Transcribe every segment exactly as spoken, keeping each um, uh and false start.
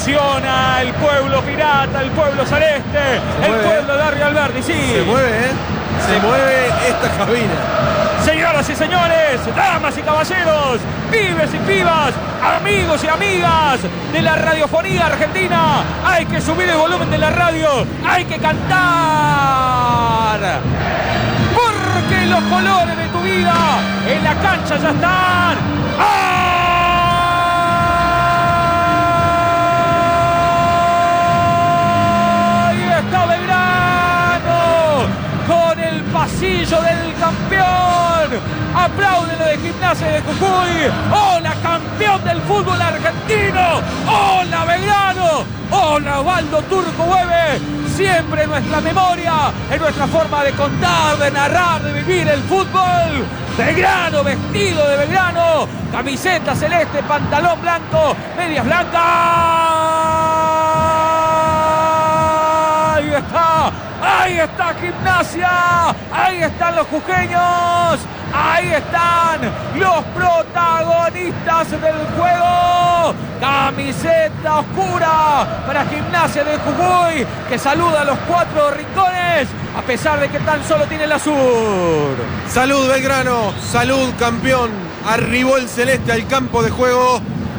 emociona el pueblo pirata, el pueblo celeste, el pueblo de Arrio Alberdi, sí. Se mueve, ¿eh? Se, Se mueve esta cabina. Señoras y señores, damas y caballeros, pibes y pibas, amigos y amigas de la radiofonía argentina, hay que subir el volumen de la radio, hay que cantar. Porque los colores de tu vida en la cancha ya están. ¡Ahí está Belgrano! Con el pasillo del campeón. Aplauden lo de Gimnasia de Jujuy. ¡Hola, campeón del fútbol argentino! ¡Hola, Belgrano! ¡Hola, Osvaldo Turco Hueve! Siempre en nuestra memoria, en nuestra forma de contar, de narrar, de vivir el fútbol. Belgrano, vestido de Belgrano, camiseta celeste, pantalón blanco, medias blancas. Ahí está, ahí está Gimnasia, ahí están los jujeños, ahí están los protagonistas del juego. Camiseta oscura para Gimnasia de Jujuy, que saluda a los cuatro rincones, a pesar de que tan solo tiene el azul. Salud Belgrano, salud campeón. Arribó el celeste al campo de juego.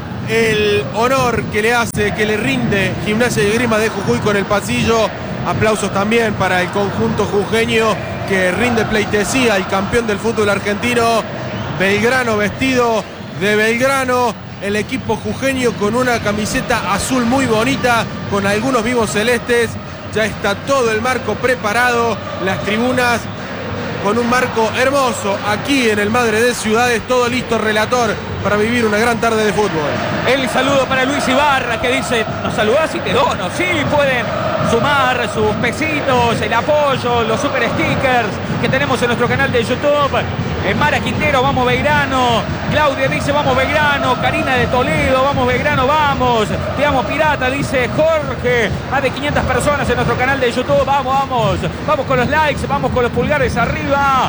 El honor que le hace, que le rinde Gimnasia de Esgrima de Jujuy con el pasillo. Aplausos también para el conjunto jujeño que rinde pleitesía al campeón del fútbol argentino. Belgrano vestido de Belgrano. El equipo jujeño con una camiseta azul muy bonita, con algunos vivos celestes. Ya está todo el marco preparado, las tribunas con un marco hermoso aquí en el Madre de Ciudades, todo listo, relator, para vivir una gran tarde de fútbol. El saludo para Luis Ibarra, que dice, nos saludás y te dono. Sí, pueden sumar sus pesitos, el apoyo, los super stickers que tenemos en nuestro canal de YouTube. Mara Quintero, vamos Belgrano. Claudia dice, vamos Belgrano. Karina de Toledo, vamos Belgrano, vamos. Te amo Pirata, dice Jorge. Más de quinientas personas en nuestro canal de YouTube. Vamos, vamos. Vamos con los likes, vamos con los pulgares arriba.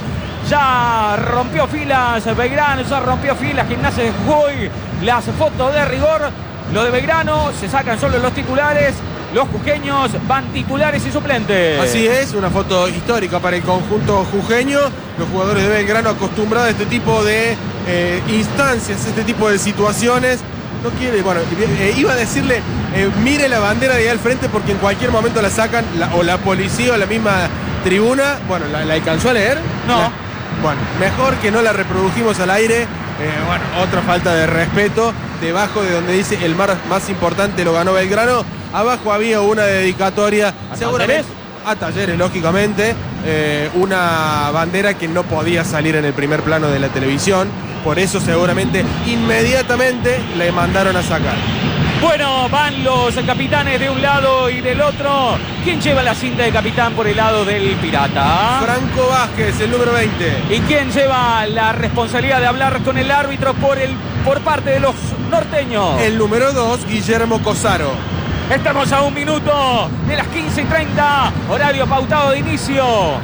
Ya rompió filas Belgrano, ya rompió filas Gimnasia de Jujuy. Las fotos de rigor, lo de Belgrano, se sacan solo los titulares. Los jujeños van titulares y suplentes. Así es, una foto histórica para el conjunto jujeño. Los jugadores de Belgrano acostumbrados a este tipo de eh, instancias, este tipo de situaciones. No quiere, bueno, eh, iba a decirle, eh, mire la bandera de ahí al frente porque en cualquier momento la sacan, la, o la policía o la misma tribuna. Bueno, ¿la, la alcanzó a leer? No. La, bueno, mejor que no la reprodujimos al aire. Eh, bueno, otra falta de respeto. Debajo de donde dice el mar más importante lo ganó Belgrano. Abajo había una dedicatoria. ¿A seguramente Talleres? A Talleres, lógicamente. Eh, una bandera que no podía salir en el primer plano de la televisión. Por eso seguramente inmediatamente le mandaron a sacar. Bueno, van los capitanes de un lado y del otro. ¿Quién lleva la cinta de capitán por el lado del Pirata? Franco Vázquez, el número veinte. ¿Y quién lleva la responsabilidad de hablar con el árbitro por, el, por parte de los norteños? El número dos, Guillermo Cosaro. Estamos a un minuto de las quince y treinta, horario pautado de inicio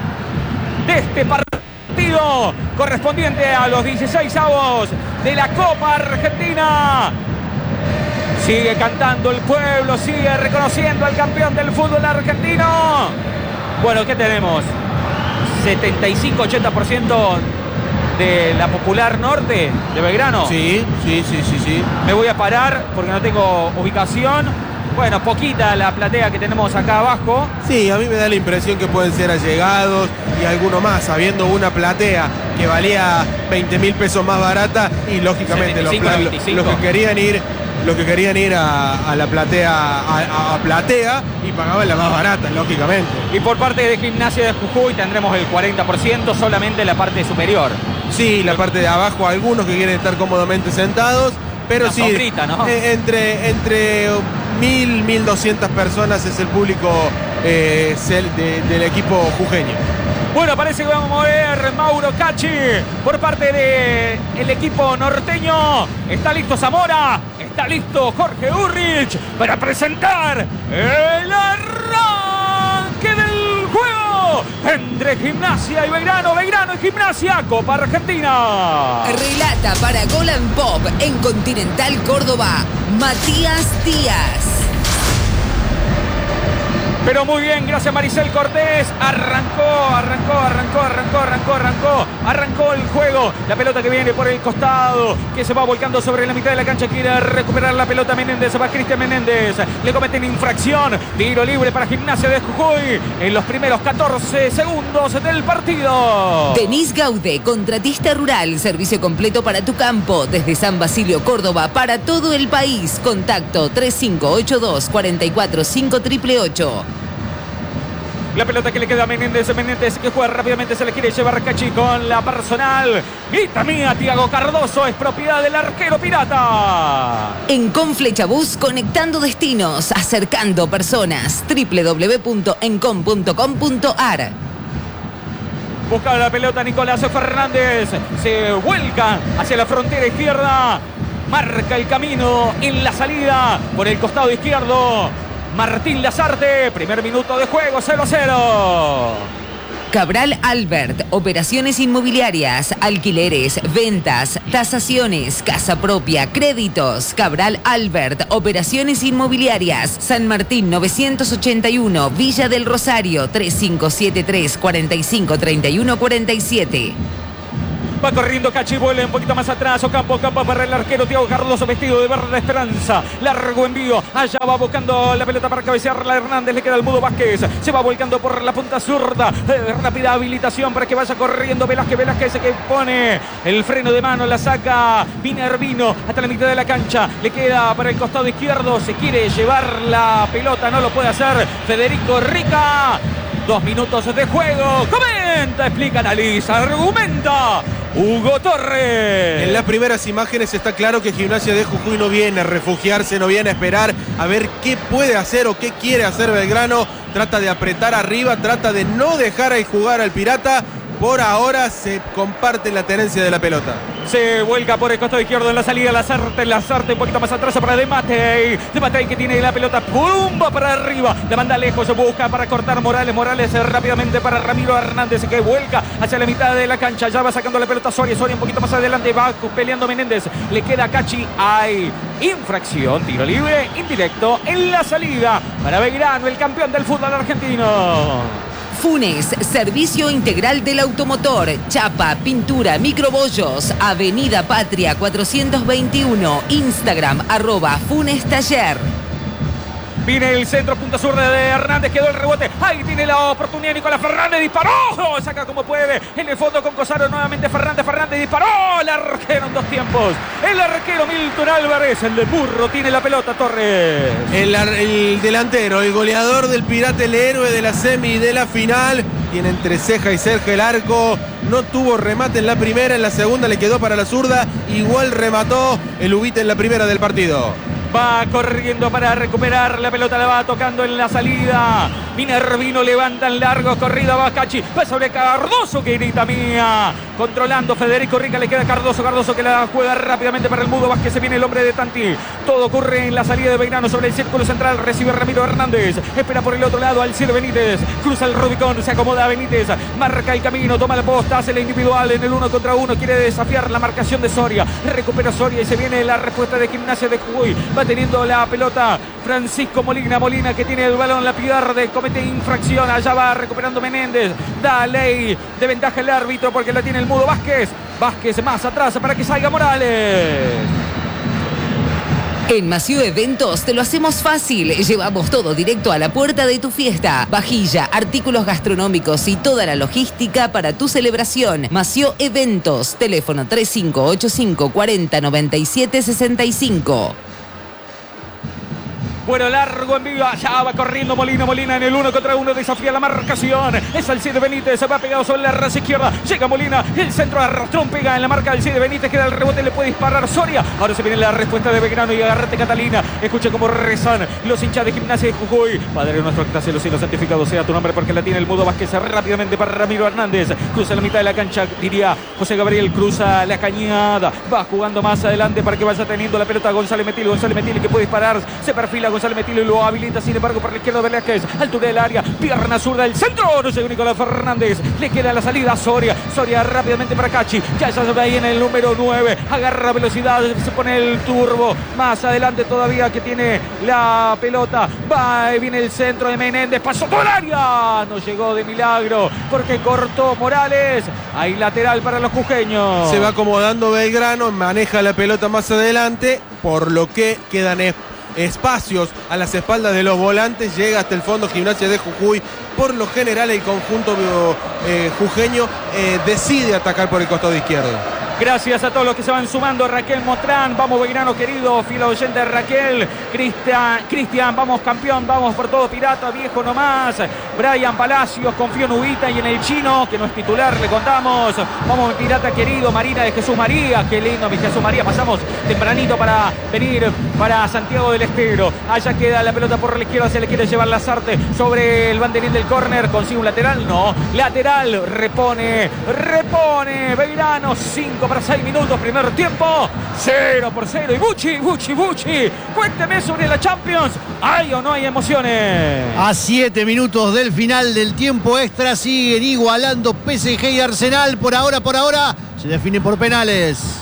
de este partido correspondiente a los dieciséis avos de la Copa Argentina. Sigue cantando el pueblo, sigue reconociendo al campeón del fútbol argentino. Bueno, ¿qué tenemos? setenta y cinco a ochenta por ciento de la Popular Norte de Belgrano. Sí, sí, sí, sí, sí. Me voy a parar porque no tengo ubicación. Bueno, poquita la platea que tenemos acá abajo. Sí, a mí me da la impresión que pueden ser allegados y alguno más, habiendo una platea que valía veinte mil pesos más barata y lógicamente los, setenta y cinco, veinticinco. los que querían ir, los que querían ir a, a la platea, a, a platea y pagaban la más barata, lógicamente. Y por parte de Gimnasia de Jujuy tendremos el cuarenta por ciento solamente en la parte superior. Sí, la parte de abajo, algunos que quieren estar cómodamente sentados, pero Una sí, sombrita, ¿no? eh, entre, entre mil, mil doscientas personas es el público eh, de, del equipo jujeño. Bueno, parece que vamos a ver Mauro Cachi por parte del equipo norteño. Está listo Zamora, está listo Jorge Urrich para presentar el arranque del juego entre Gimnasia y Belgrano. Belgrano y Gimnasia, Copa Argentina. Relata para Gol and Pop en Continental Córdoba, Matías Díaz. Pero muy bien, gracias Maricel Cortés. Arrancó, arrancó, arrancó, arrancó, arrancó, arrancó. Arrancó el juego. La pelota que viene por el costado, que se va volcando sobre la mitad de la cancha. Quiere recuperar la pelota Menéndez. Va Cristian Menéndez. Le cometen infracción. Tiro libre para Gimnasia de Jujuy en los primeros catorce segundos del partido. Denis Gaude, contratista rural. Servicio completo para tu campo. Desde San Basilio, Córdoba, para todo el país. Contacto tres cinco ocho dos, cuatro cuatro cinco, ocho ocho ocho. La pelota que le queda a Menéndez, Menéndez que juega rápidamente, se le quiere llevar Cachi con la personal. Grita mía, Tiago Cardoso, es propiedad del arquero pirata. En Conflechabús, conectando destinos, acercando personas. doble u doble u doble u punto encom punto com punto ar. Busca la pelota Nicolás Fernández, se vuelca hacia la frontera izquierda. Marca el camino en la salida por el costado izquierdo. Martín Lazarte, primer minuto de juego, cero a cero. Cabral Albert, operaciones inmobiliarias, alquileres, ventas, tasaciones, casa propia, créditos. Cabral Albert, operaciones inmobiliarias. San Martín novecientos ochenta y uno, Villa del Rosario, tres cinco siete tres, cuatro cinco tres uno cuatro siete. Va corriendo Cachi, vuelve un poquito más atrás. Ocampo, Ocampo para el arquero Tiago Cardoso, vestido de verde esperanza. Largo envío. Allá va buscando la pelota para cabecearla Hernández. Le queda el Mudo Vázquez. Se va volcando por la punta zurda. Eh, rápida habilitación para que vaya corriendo Velázquez. Velázquez que pone el freno de mano. La saca Minervino hasta la mitad de la cancha. Le queda para el costado izquierdo. Se quiere llevar la pelota. No lo puede hacer Federico Rica. Dos minutos de juego. Comenta, explica, analiza, argumenta Hugo Torres. En las primeras imágenes está claro que Gimnasia de Jujuy no viene a refugiarse, no viene a esperar a ver qué puede hacer o qué quiere hacer Belgrano. Trata de apretar arriba, trata de no dejar ahí jugar al Pirata. Por ahora se comparte la tenencia de la pelota. Se vuelca por el costado izquierdo en la salida. Lazarte, Lazarte un poquito más atrás para De Matei. De Matei que tiene la pelota. ¡Pumba! Para arriba. La manda lejos. Se busca para cortar Morales. Morales rápidamente para Ramiro Hernández que vuelca hacia la mitad de la cancha. Ya va sacando la pelota Soria. Soria un poquito más adelante. Va peleando Menéndez. Le queda Cachi. Hay infracción. Tiro libre. Indirecto en la salida para Belgrano, el campeón del fútbol argentino. Funes, servicio integral del automotor, chapa, pintura, microbollos, Avenida Patria cuatrocientos veintiuno, Instagram, arroba Funes Taller. Viene el centro, punta sur de Hernández, quedó el rebote. Ahí tiene la oportunidad Nicolás Fernández, disparó. Saca como puede. En el fondo con Cosaro nuevamente Fernández, Fernández disparó. El arquero en dos tiempos. El arquero Milton Álvarez, el de burro, tiene la pelota Torres. El, el delantero, el goleador del Pirata, el héroe de la semi y de la final. Tiene entre ceja y cerca el arco. No tuvo remate en la primera, en la segunda le quedó para la zurda. Igual remató el Ubita en la primera del partido. Va corriendo para recuperar la pelota, la va tocando en la salida. Minervino levanta en largo, corrida va Cachi, va sobre Cardoso que grita mía. Controlando Federico Rica, le queda Cardoso, Cardoso que la juega rápidamente para el Mudo Vázquez, se viene el hombre de Tanti. Todo ocurre en la salida de Belgrano sobre el círculo central, recibe Ramiro Hernández. Espera por el otro lado Alcides Benítez, cruza el Rubicón, se acomoda Benítez, marca el camino, toma la posta, hace la individual en el uno contra uno, quiere desafiar la marcación de Soria. Recupera Soria y se viene la respuesta de Gimnasia de Jujuy. Va teniendo la pelota Francisco Molina, Molina que tiene el balón, la pierde, comete infracción, allá va recuperando Menéndez, da ley de ventaja el árbitro porque la tiene el Mudo Vázquez, Vázquez más atrás para que salga Morales. En Mació Eventos te lo hacemos fácil. Llevamos todo directo a la puerta de tu fiesta. Vajilla, artículos gastronómicos y toda la logística para tu celebración. Mació Eventos, teléfono tres cinco ocho cinco, cuatro cero, nueve siete seis cinco. Bueno, largo en vivo, allá va corriendo Molina, Molina en el uno contra uno, desafía la marcación. Es Alcides Benítez, se va pegado sobre la raza izquierda. Llega Molina, el centro arrastrón, pega en la marca Alcides Benítez, queda el rebote, le puede disparar Soria. Ahora se viene la respuesta de Belgrano y agárrate Catalina. Escuche cómo rezan los hinchas de Gimnasia de Jujuy. Padre nuestro que estás en los cielos, santificado sea tu nombre, porque la tiene el Mudo Vázquez rápidamente para Ramiro Hernández. Cruza la mitad de la cancha, diría José Gabriel, cruza la cañada. Va jugando más adelante para que vaya teniendo la pelota González Metil, González Metil que puede disparar. Se perfila González Metillo y lo habilita, sin embargo, por la izquierda Velázquez. Altura del área, pierna zurda, el centro. No llega Nicolás Fernández. Le queda la salida a Soria. Soria rápidamente para Cachi. Ya se ve ahí en el número nueve. Agarra velocidad, se pone el turbo. Más adelante todavía que tiene la pelota. Va, viene el centro de Menéndez. Pasó por el área. No llegó de milagro porque cortó Morales. Hay lateral para los jujeños. Se va acomodando Belgrano, maneja la pelota más adelante, por lo que quedan es, espacios a las espaldas de los volantes. Llega hasta el fondo Gimnasia de Jujuy. Por lo general el conjunto eh, jujeño eh, decide atacar por el costado izquierdo. Gracias a todos los que se van sumando. Raquel Motrán, vamos Belgrano querido, fiel oyente Raquel. Cristian, Cristian, vamos campeón, vamos por todo pirata, viejo nomás. Brian Palacios, confío en Ubita y en el chino, que no es titular, le contamos. Vamos pirata querido, Marina de Jesús María, qué lindo mi Jesús María. Pasamos tempranito para venir para Santiago del Estero. Allá queda la pelota por la izquierda, se le quiere llevar Lazarte sobre el banderín del córner. ¿Consigue un lateral? No. Lateral, repone, repone Belgrano, cinco para seis minutos, primer tiempo, cero por cero. Y Bucci, Bucci, Bucci, cuénteme sobre la Champions. ¿Hay o no hay emociones? A siete minutos del final del tiempo extra siguen igualando P S G y Arsenal. Por ahora, por ahora, se define por penales.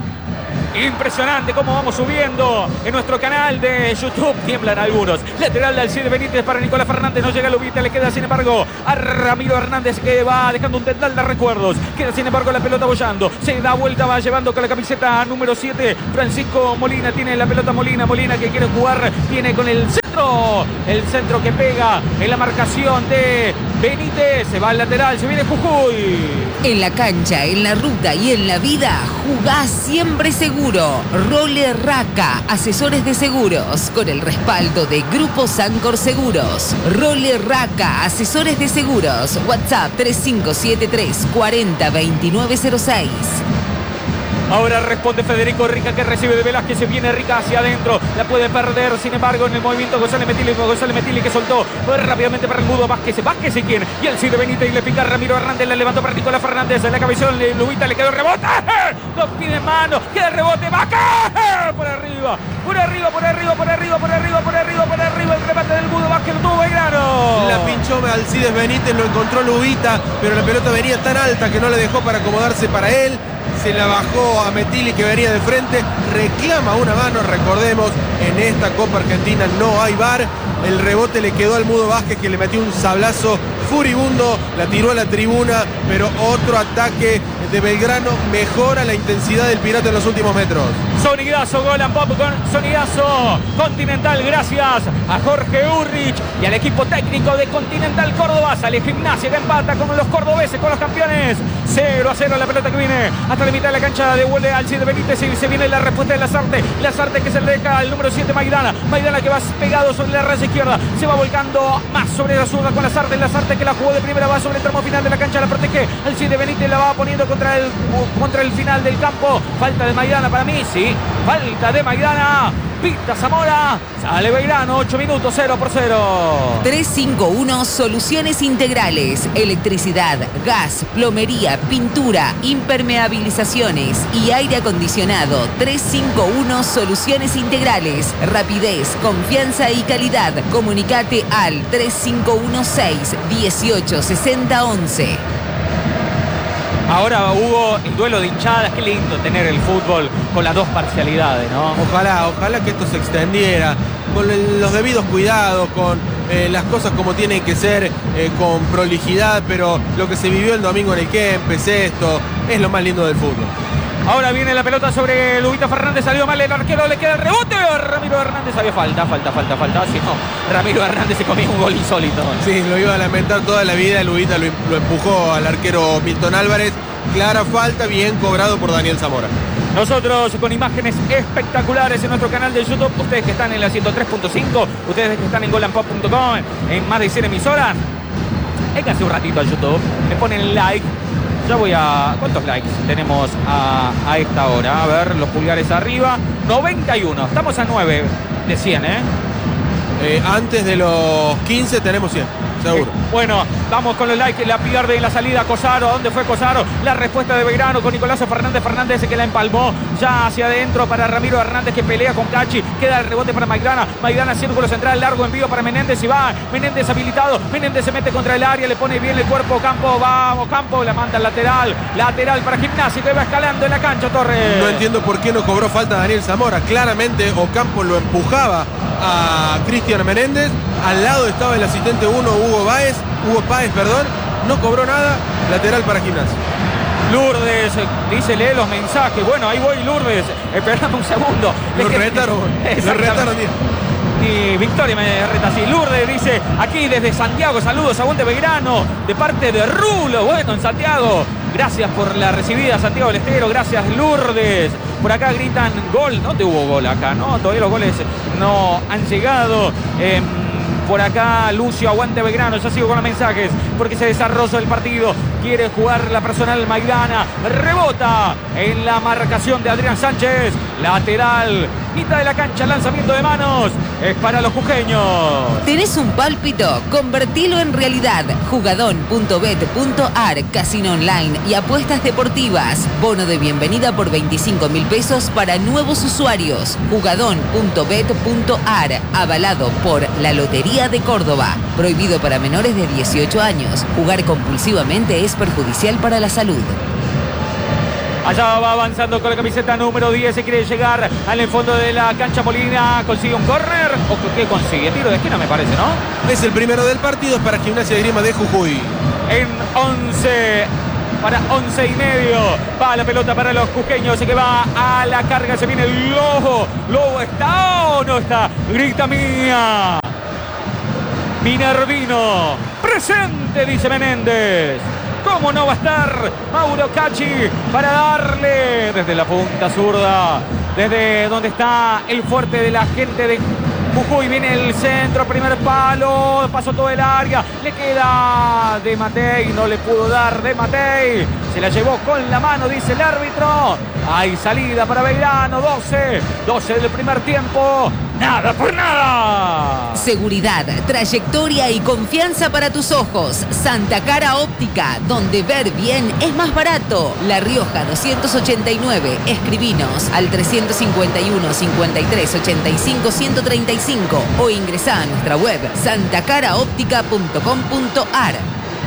Impresionante cómo vamos subiendo en nuestro canal de YouTube. Tiemblan algunos. Lateral de Alcide Benítez para Nicolás Fernández. No llega Lubita. Le queda sin embargo a Ramiro Hernández, que va dejando un tendal de recuerdos. Queda sin embargo la pelota bollando. Se da vuelta, va llevando con la camiseta número siete. Francisco Molina tiene la pelota. Molina, Molina que quiere jugar. Viene con el centro. El centro que pega en la marcación de Benítez. Se va al lateral. Se viene Jujuy. En la cancha, en la ruta y en la vida, jugás siempre seguro. Role Raca, asesores de seguros, con el respaldo de Grupo Sancor Seguros. Role Raca, asesores de seguros. WhatsApp tres cinco siete tres, cuatro cero, dos nueve cero seis. Ahora responde Federico Rica, que recibe de Velázquez. Se viene Rica hacia adentro. La puede perder, sin embargo, en el movimiento González Metilli. González Metilli que soltó rápidamente para el mudo Vázquez. Vázquez y quién. Y el Cide Benítez y le pica Ramiro Hernández. La levantó para Nicolás Fernández. En la cabezón, Lubita le quedó el rebote. Dos pide mano. Queda el rebote. Vázquez. Por arriba. Por arriba, por arriba, por arriba, por arriba, por arriba, por arriba. El remate del mudo Vázquez lo tuvo Belgrano. La pinchó Alcides Benítez, lo encontró Lubita, pero la pelota venía tan alta que no le dejó para acomodarse para él. Se la bajó a Metilli, que venía de frente, reclama una mano. Recordemos, en esta Copa Argentina no hay V A R. El rebote le quedó al mudo Vázquez, que le metió un sablazo furibundo, la tiró a la tribuna, pero otro ataque de Belgrano mejora la intensidad del Pirata en los últimos metros. Sonidazo, Golan Pop con Sonidazo Continental, gracias a Jorge Urrich y al equipo técnico de Continental Córdoba. Sale Gimnasia que empata con los cordobeses, con los campeones. cero a cero la pelota que viene hasta la mitad de la cancha, devuelve al Alcide Benítez y se viene la respuesta de Lazarte. Lazarte que se le deja al número siete Maidana. Maidana que va pegado sobre la raya izquierda, se va volcando más sobre la zurda con Lazarte. Lazarte que la jugó de primera, va sobre el tramo final de la cancha, la protege. Alcide Benítez la va poniendo contra el, contra el final del campo. Falta de Maidana para mí, sí. Falta de Maidana. Pita Zamora. Sale Belgrano, ocho minutos, cero por cero. tres cinco uno Soluciones Integrales. Electricidad, gas, plomería, pintura, impermeabilizaciones y aire acondicionado. tres cinco uno Soluciones Integrales. Rapidez, confianza y calidad. Comunicate al tres cinco uno seis, uno ocho seis cero once. Ahora hubo el duelo de hinchadas. Qué lindo tener el fútbol con las dos parcialidades, ¿no? Ojalá, ojalá que esto se extendiera con el, los debidos cuidados, con eh, las cosas como tienen que ser, eh, con prolijidad, pero lo que se vivió el domingo en el Kempes, esto es lo más lindo del fútbol. Ahora viene la pelota sobre Lubita Fernández, salió mal el arquero, le queda el rebote. Ramiro Hernández, había falta, falta, falta, falta. Si no, Ramiro Hernández se comió un gol insólito. Sí, lo iba a lamentar toda la vida. Lubita lo, lo empujó al arquero Milton Álvarez. Clara falta, bien cobrado por Daniel Zamora. Nosotros con imágenes espectaculares en nuestro canal de YouTube. Ustedes que están en la ciento tres punto cinco, ustedes que están en golan pop punto com, en más de cien emisoras, vénganse un ratito a YouTube, me ponen like. Ya voy a... ¿Cuántos likes tenemos a, a esta hora? A ver, los pulgares arriba. noventa y uno. Estamos a nueve de cien, ¿eh? eh antes de los quince tenemos cien. Seguro. Eh, bueno, vamos con los likes. La pierde en la salida Cosaro. ¿A dónde fue Cosaro? La respuesta de Belgrano con Nicolás Fernández. Fernández que la empalmó ya hacia adentro para Ramiro Hernández que pelea con Cachi. Queda el rebote para Maidana. Maidana círculo central, largo envío para Menéndez y va. Menéndez habilitado. Menéndez se mete contra el área. Le pone bien el cuerpo. Campo, vamos, Campo. La manda al lateral. Lateral para Gimnasia que va escalando en la cancha, Torres. No entiendo por qué no cobró falta Daniel Zamora. Claramente Ocampo lo empujaba a Cristian Menéndez. Al lado estaba el asistente uno, Hugo Báez, Hugo Páez, perdón. No cobró nada. Lateral para Gimnasia. Lourdes, dice, lee los mensajes. Bueno, ahí voy, Lourdes. Esperame un segundo. Lo retaron. Lo retaron. Y Victoria me reta así. Lourdes dice, aquí desde Santiago, saludos, aguante Belgrano, de parte de Rulo. Bueno, en Santiago. Gracias por la recibida, Santiago del Estero. Gracias, Lourdes. Por acá gritan gol. No te hubo gol acá, ¿no? Todavía los goles no han llegado. Eh, por acá, Lucio, aguante Belgrano. Ya sigo con los mensajes porque se desarrolla el partido. Quiere jugar la personal Maidana. Rebota en la marcación de Adrián Sánchez. Lateral. Mitad de la cancha, lanzamiento de manos. Es para los jujeños. ¿Tenés un pálpito? Convertilo en realidad. Jugadón punto bet punto ar, casino online y apuestas deportivas. Bono de bienvenida por veinticinco mil pesos para nuevos usuarios. Jugadón punto bet punto ar, avalado por la Lotería de Córdoba. Prohibido para menores de dieciocho años. Jugar compulsivamente es perjudicial para la salud. Allá va avanzando con la camiseta número diez. Se quiere llegar al fondo de la cancha. Molina consigue un córner. ¿O qué consigue? Tiro de esquina me parece, ¿no? Es el primero del partido. Es para Gimnasia de Grima de Jujuy. En once. Para once y medio. Va la pelota para los jujeños. Que va a la carga. Se viene el Lobo. ¿Lobo está o no está? Grita Mía. Minervino. Presente, dice Menéndez. ¿Cómo no va a estar Mauro Cachi para darle desde la punta zurda, desde donde está el fuerte de la gente de Jujuy? Viene el centro, primer palo, pasó todo el área, le queda de Matei, no le pudo dar de Matei, se la llevó con la mano, dice el árbitro. Hay salida para Belgrano, doce, doce del primer tiempo. Nada por nada. Seguridad, trayectoria y confianza para tus ojos. Santa Cara Óptica, donde ver bien es más barato. La Rioja doscientos ochenta y nueve. Escribinos al trescientos cincuenta y uno, cincuenta y tres, ochenta y cinco, ciento treinta y cinco o ingresá a nuestra web santa cara óptica punto com punto ar.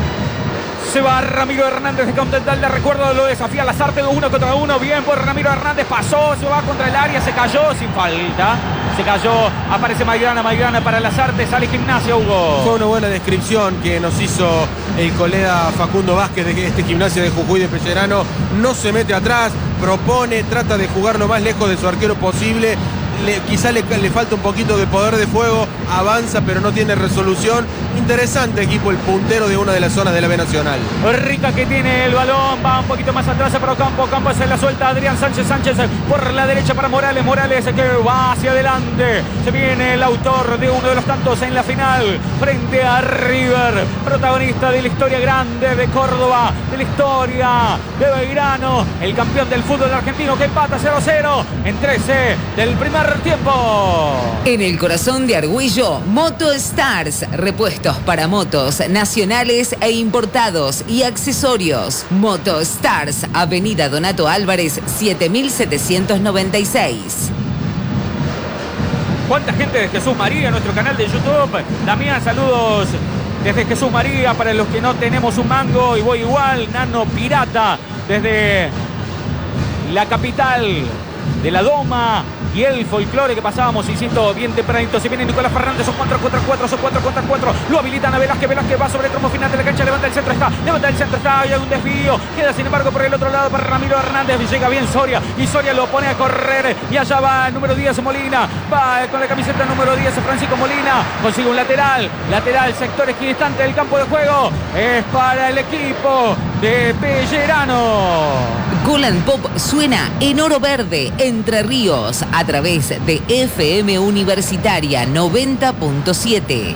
Se va Ramiro Hernández de Continental, de recuerdo, lo desafía Lazarte de uno contra uno. Bien por Ramiro Hernández, pasó, se va contra el área, se cayó sin falta. Se cayó, aparece Maidana, Maidana para Lazarte, sale Gimnasia, Hugo. Fue una buena descripción que nos hizo el colega Facundo Vázquez de este Gimnasia de Jujuy de Pellerano. No se mete atrás, propone, trata de jugar lo más lejos de su arquero posible. Le, quizá le, le falta un poquito de poder de fuego, avanza pero no tiene resolución. Interesante equipo, el puntero de una de las zonas de la B Nacional. Rica que tiene el balón, va un poquito más atrás para Ocampo, Ocampo se la suelta Adrián Sánchez, Sánchez por la derecha para Morales, Morales que va hacia adelante, se viene el autor de uno de los tantos en la final, frente a River, protagonista de la historia grande de Córdoba, de la historia de Belgrano, el campeón del fútbol argentino que empata cero a cero en trece del primer tiempo. En el corazón de Argüello, Moto Stars, repuestos para motos nacionales e importados y accesorios. Moto Stars, Avenida Donato Álvarez, siete mil setecientos noventa y seis. ¿Cuánta gente de Jesús María en nuestro canal de YouTube? Damián, saludos desde Jesús María para los que no tenemos un mango y voy igual. Nano Pirata desde la capital de la Doma y el folclore que pasábamos, insisto, bien tempranito. Se viene Nicolás Fernández, son cuatro contra cuatro, son cuatro contra cuatro. Lo habilitan a Velázquez, Velázquez va sobre el tramo final de la cancha, levanta el centro, está, levanta el centro, está, hay un desvío. Queda sin embargo por el otro lado para Ramiro Hernández, llega bien Soria y Soria lo pone a correr y allá va el número diez Molina, va con la camiseta número diez Francisco Molina, consigue un lateral, lateral, sector equidistante del campo de juego, es para el equipo de Pellerano. Golan Pop suena en Oro Verde, Entre Ríos, a través de F M Universitaria noventa punto siete.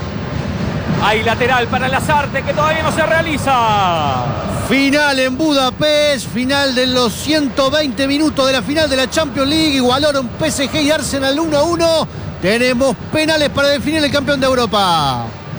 Hay lateral para Lazarte que todavía no se realiza. Final en Budapest, final de los ciento veinte minutos de la final de la Champions League. Igualaron P S G y Arsenal uno a uno. Tenemos penales para definir el campeón de Europa.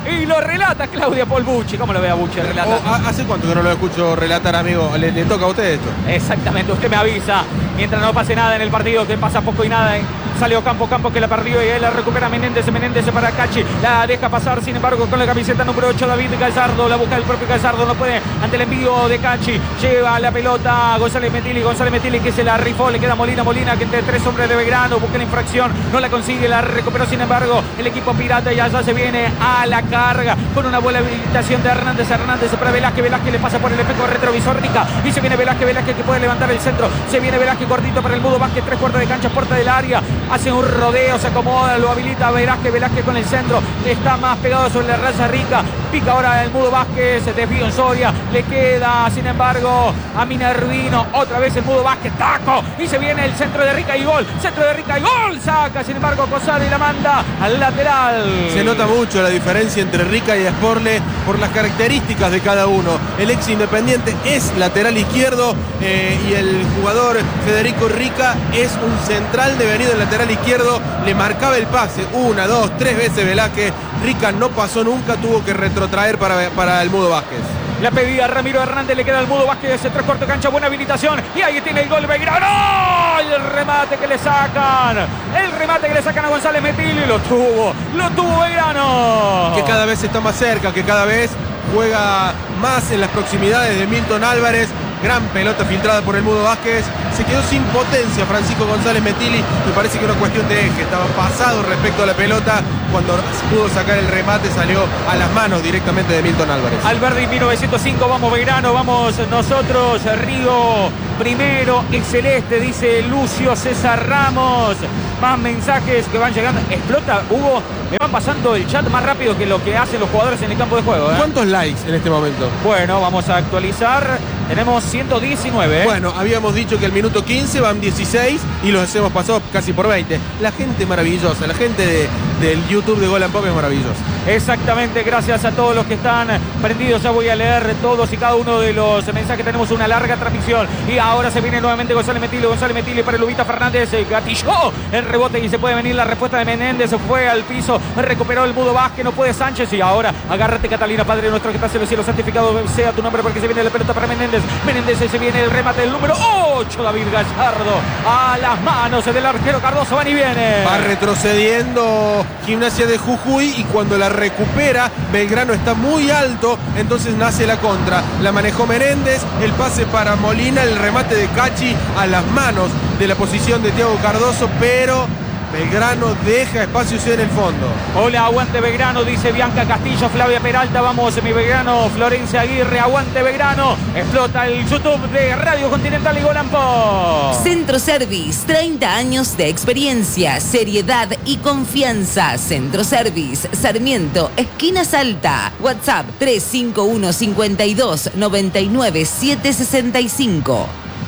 Y lo relata Claudia Polbucci. ¿Cómo lo ve a Bucci relatando? Oh, ¿Hace cuánto que no lo escucho relatar, amigo? Le, le toca a usted esto. Exactamente, usted me avisa. Mientras no pase nada en el partido, que pasa poco y nada. Salió Campo, Campo que la perdió y él la recupera Menéndez, Menéndez para Cachi. La deja pasar, sin embargo, con la camiseta número ocho, David Gallardo. La busca el propio Gallardo, no puede ante el envío de Cachi. Lleva la pelota González Metilli, González Metilli que se la rifó. Le queda Molina, Molina que entre tres hombres de Belgrano busca la infracción. No la consigue, la recuperó, sin embargo, el equipo pirata. Y allá se viene a la carga con una buena habilitación de Hernández. Hernández para Velázquez. Velázquez le pasa por el espejo retrovisor Rica. Y se viene Velázquez, Velázquez que puede levantar el centro. Se viene Velázquez cortito para el Mudo Vázquez. Tres cuartos de cancha, puerta del área. Hace un rodeo, se acomoda, lo habilita Velázquez. Velázquez con el centro. Está más pegado sobre la raza Rica. Pica ahora el Mudo Vázquez. Desvío en Soria. Le queda, sin embargo, a Minervino. Otra vez el Mudo Vázquez. Taco. Y se viene el centro de Rica y gol. Centro de Rica y gol. Saca, sin embargo, Cosari y la manda al lateral. Se nota mucho la diferencia entre Rica y Sporle por las características de cada uno. El ex Independiente es lateral izquierdo eh, y el jugador Federico Rica es un central devenido en lateral izquierdo. Le marcaba el pase una, dos, tres veces Velázquez. Rica no pasó nunca, tuvo que retrotraer para, para el Mudo Vázquez. La pedía Ramiro Hernández, le queda al Mudo Vázquez, tres cuartos de cancha, buena habilitación. Y ahí tiene el gol Belgrano. El remate que le sacan. El remate que le sacan a González Metilli. Lo tuvo, lo tuvo Belgrano. Que cada vez está más cerca, que cada vez juega más en las proximidades de Milton Álvarez. Gran pelota filtrada por el Mudo Vázquez. Se quedó sin potencia Francisco González Metilli. Me parece que era una cuestión de eje. Estaba pasado respecto a la pelota. Cuando pudo sacar el remate salió a las manos directamente de Milton Álvarez. Alberdi mil novecientos cinco, vamos Belgrano, vamos nosotros. Río primero, el celeste, dice Lucio César Ramos. Más mensajes que van llegando. Explota, Hugo. Me van pasando el chat más rápido que lo que hacen los jugadores en el campo de juego, ¿eh? ¿Cuántos likes en este momento? Bueno, vamos a actualizar. Tenemos ciento diecinueve. ¿eh? Bueno, habíamos dicho que el minuto quince van dieciséis y los hemos pasado casi por veinte. La gente maravillosa, la gente de, del YouTube de Gol and Pop es maravillosa. Exactamente, gracias a todos los que están prendidos. Ya voy a leer todos y cada uno de los mensajes. Tenemos una larga transmisión. Y ahora se viene nuevamente González Metilli. González Metilli para Lubita Fernández. Gatilló el rebote y se puede venir la respuesta de Menéndez. Se fue al piso. Recuperó el Mudo Vázquez. No puede Sánchez. Y ahora agárrate, Catalina, Padre nuestro que estás en los cielos. Santificado sea tu nombre, porque se viene la pelota para Menéndez. Menéndez, se viene el remate del número ocho. David Gallardo a las manos del arquero Cardoso. Van y viene. Va retrocediendo Gimnasia de Jujuy y cuando la recupera Belgrano está muy alto, entonces nace la contra. La manejó Menéndez, el pase para Molina, el remate de Cachi a las manos de la posición de Thiago Cardoso, pero Belgrano deja espacios en el fondo. Hola, aguante Belgrano, dice Bianca Castillo, Flavia Peralta. Vamos, mi Belgrano, Florencia Aguirre, aguante Belgrano. Explota el YouTube de Radio Continental y Gol and Pop. Centro Service, treinta años de experiencia, seriedad y confianza. Centro Service, Sarmiento, esquina Salta. WhatsApp tres cinco uno, cinco dos, nueve nueve siete seis cinco.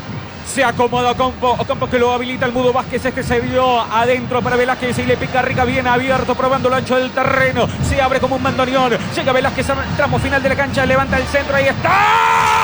Se acomoda Ocampo, Ocampo que lo habilita el Mudo Vázquez. Este se vio adentro para Velázquez y le pica Rica bien abierto, probando lo ancho del terreno. Se abre como un bandoneón. Llega Velázquez al tramo final de la cancha, levanta el centro, ahí está.